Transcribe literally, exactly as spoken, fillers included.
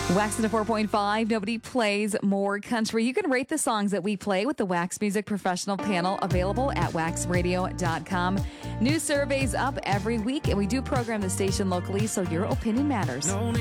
Wax at a four point five. Nobody plays more country. You can rate the songs that we play with the Wax Music Professional Panel, available at wax radio dot com. New surveys up every week, and we do program the station locally, so your opinion matters. No need